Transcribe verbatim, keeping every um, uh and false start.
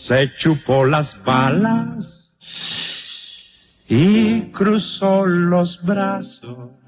se chupó las balas y cruzó los brazos.